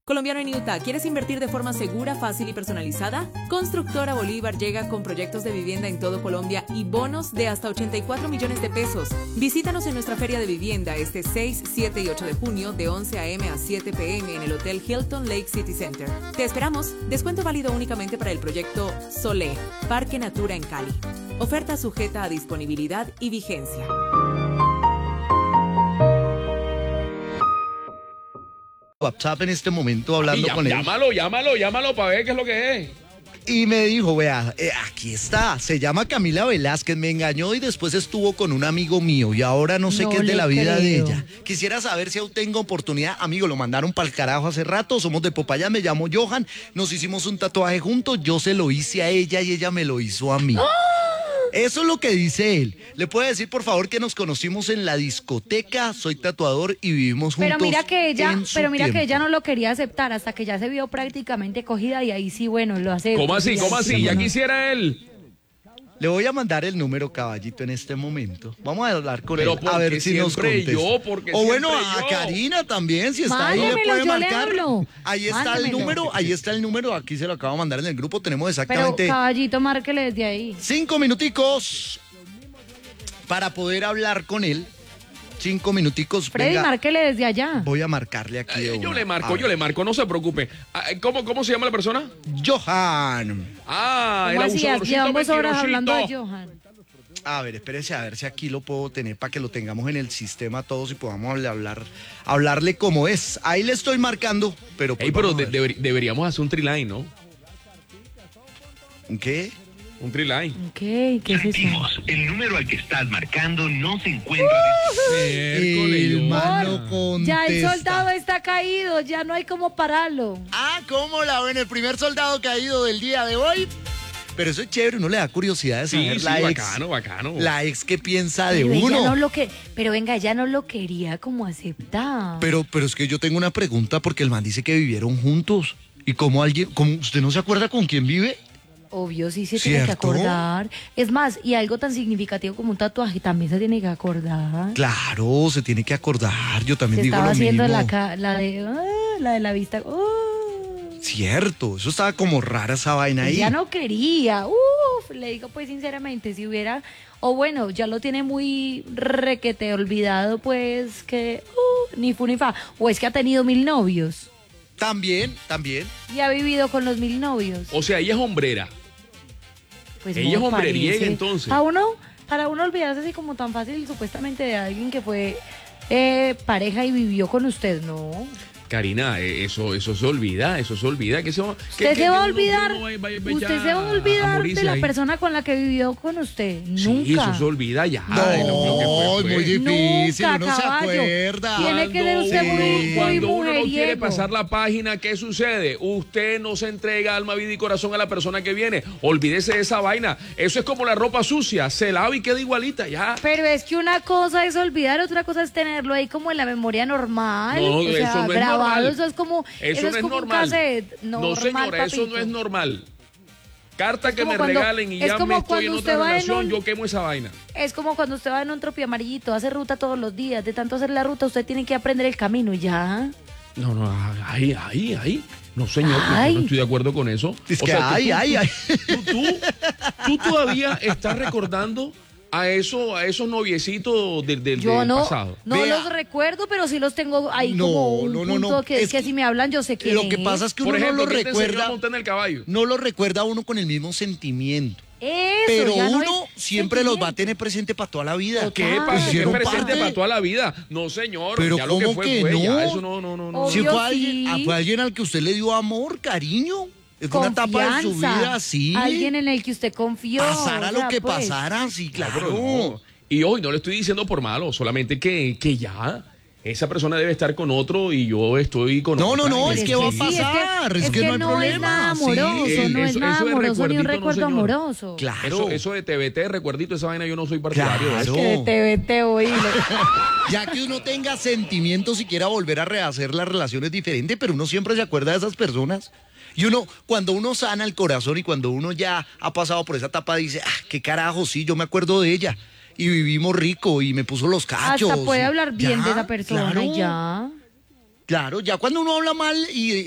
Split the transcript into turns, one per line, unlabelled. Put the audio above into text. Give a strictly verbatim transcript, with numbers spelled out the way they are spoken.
Colombiano en Utah, ¿quieres invertir de forma segura, fácil y personalizada? Constructora Bolívar llega con proyectos de vivienda en todo Colombia y bonos de hasta ochenta y cuatro millones de pesos. Visítanos en nuestra feria de vivienda este seis, siete y ocho de junio de once a eme a siete pe eme en el Hotel Hilton Lake City Center. Te esperamos. Descuento válido únicamente para el proyecto Solé, Parque Natura en Cali. Oferta sujeta a disponibilidad y vigencia.
WhatsApp en este momento hablando
Papi,
con él.
Llámalo, llámalo, llámalo para ver qué es lo que es.
Y me dijo, vea, eh, aquí está, se llama Camila Velázquez, me engañó y después estuvo con un amigo mío y ahora no sé
No
qué es de
le
la vida
creo.
de ella. Quisiera saber si aún tengo oportunidad. Amigo, lo mandaron para el carajo hace rato, somos de Popayán, me llamo Johan, nos hicimos un tatuaje juntos, yo se lo hice a ella y ella me lo hizo a mí. Eso es lo que dice él. ¿Le puede decir, por favor, que nos conocimos en la discoteca? Soy tatuador y vivimos juntos.
Pero mira que ella,
en su
pero mira
tiempo.
que ella no lo quería aceptar hasta que ya se vio prácticamente cogida y ahí sí, bueno, lo hace.
¿Cómo así? ¿Cómo así? Ya quisiera él.
Le voy a mandar el número, caballito, en este momento. Vamos a hablar con
Pero
él, a ver
porque
si nos
siempre
contesta.
yo, porque
o bueno,
siempre
a
yo.
Karina también, si está ahí, le
Mándemelo,
puede
yo le
marcar.
hablo.
Ahí está el
Mándemelo.
número, ahí está el número, aquí se lo acabo de mandar en el grupo, tenemos
Pero
exactamente
caballito, márquele desde ahí.
cinco minuticos para poder hablar con él. Cinco minuticos,
Freddy,
venga,
márquele desde allá.
voy a marcarle aquí. de
Eh, Yo
una.
le marco,
A
yo
ver.
le marco, no se preocupe. Ah, ¿Cómo, cómo se llama la persona?
Johan.
Ah, el
¿Cómo así?
abusadorcito
Llevamos horas
mentirosito.
hablando de Johan.
A ver, espérese a ver si aquí lo puedo tener para que lo tengamos en el sistema todos y podamos hablar, hablar hablarle como es. Ahí le estoy marcando, pero pues
Ey, pero
vamos a
de-
ver.
deber- deberíamos hacer un triline, ¿no?
¿Qué?
Un triline.
¿Qué? ¿Qué es eso?
Repetimos, el número al que estás marcando no se encuentra.
El mano contesta.
Ya el soldado está caído, ya no hay cómo pararlo.
Ah, ¿cómo la ven? El primer soldado caído del día de hoy. Pero eso es chévere, uno le da curiosidad de
Sí,
saber
sí,
la ex.
bacano, bacano.
La ex que piensa de
Pero ella
uno.
no lo que, pero venga, ella no lo quería como aceptar.
Pero, pero es que yo tengo una pregunta porque el man dice que vivieron juntos. ¿Y cómo alguien, cómo, usted no se acuerda con quién vive?
Obvio, sí se tiene que
¿Cierto?
acordar. Es más, y algo tan significativo como un tatuaje también se tiene que acordar.
Claro, se tiene que acordar. Yo también
Se
digo
estaba
lo
haciendo
mismo.
la, ca- la de ah, la de la vista. ah.
Cierto, eso estaba como rara esa vaina ahí.
Ya no quería. Uf, le digo pues sinceramente, si hubiera, o bueno, ya lo tiene muy requete olvidado, pues que uh, ni fu ni fa. O es que ha tenido mil novios
También, también.
y ha vivido con los mil novios.
O sea, ella es hombrera.
Pues
Ella
no
es hombreriega,
parece.
entonces.
A uno, para uno olvidarse así como tan fácil supuestamente de alguien que fue eh, pareja y vivió con usted, ¿no?
Karina, eh, eso, eso se olvida, eso se olvida. Que se va, que-
Usted
que
se va a
uno-
olvidar,
uno va- va- va
usted
ya
se va a
a
olvidar
morirse
de la
ahí.
persona con la que vivió con usted.
Sí,
Nunca.
eso se olvida ya.
No,
de lo- lo que fue,
es muy
fue.
difícil,
Nunca,
uno se
caballo.
acuerda.
Tiene que ser usted
Cuando
muy,
uno-
muy
Cuando uno no quiere
mujeriego.
pasar la página, ¿qué sucede? Usted no se entrega alma, vida y corazón a la persona que viene. Olvídese de esa vaina. Eso es como la ropa sucia. Se lava y queda igualita ya.
Pero es que una cosa es olvidar, otra cosa es tenerlo ahí como en la memoria normal.
No,
o
eso
sea,
no es
grabado,
normal.
eso es como,
Eso,
eso
no
es
es
como
normal.
un cassette.
no,
Normal,
señora, eso no
papito.
es normal. Carta que
como
me
cuando-
regalen y
es
ya
como
me estoy
cuando
en
usted
otra
va en
relación,
un-
yo quemo esa vaina.
Es como cuando usted va en un tropi amarillito, hace ruta todos los días. De tanto hacer la ruta, usted tiene que aprender el camino y ya.
No, no, ahí, ahí, ahí. No, señor, yo
Ay.
no estoy de acuerdo con eso.
Es
O
que
sea, tú-
ay,
tú-
ay, ay.
Tú, tú, tú todavía estás recordando a, eso, a esos noviecitos del, del,
Yo
del
no,
pasado.
no
Vea.
los recuerdo, pero sí los tengo ahí
No,
como un
no, no,
punto
no.
que,
Es
que
que
si me hablan yo sé quién
Lo que
es.
pasa es que uno
Por ejemplo,
no lo
¿quién te enseñó a
recuerda,
montar en el caballo?
no lo recuerda uno con el mismo sentimiento.
Eso,
Pero
ya no
uno
es
siempre los va a
sentimiento.
tener presente para toda la vida.
¿Qué
Ah,
pasa? ¿Qué
hicieron
presente
parte.
para toda la vida? No, señor.
Pero
ya lo que
¿cómo
fue,
que
fue.
no?
Ya, eso no, no, no. no.
Obvio.
Si fue
sí.
alguien, ah, fue alguien al que usted le dio amor, cariño. Es una etapa de su
Confianza.
vida, sí.
Alguien en el que usted confió.
Pasara
o
lo
sea,
que
pues.
pasara, sí,
No,
claro.
pero no. Y hoy no le estoy diciendo por malo, solamente que, que ya esa persona debe estar con otro y yo estoy con
No,
otra.
no, no,
Pero
es que va a
sí,
pasar, es
es
que no hay
no es
problema,
nada
sí.
amoroso, no
Eso-
es nada
eso de
amoroso ni un
recuerdito, no,
recuerdo
señor.
amoroso.
Claro.
Eso, eso de T V T, recuerdito, esa vaina yo no soy partidario. de eso.
Claro.
Que te vete hoy.
Ya que uno tenga sentimientos y quiera volver a rehacer las relaciones diferentes, pero uno siempre se acuerda de esas personas. Y uno, cuando uno sana el corazón y cuando uno ya ha pasado por esa etapa, dice, ah, qué carajo, sí, yo me acuerdo de ella. Y vivimos rico y me puso los cachos.
Hasta puede hablar bien
Ya,
de esa persona
claro,
y ya.
Claro, ya cuando uno habla mal y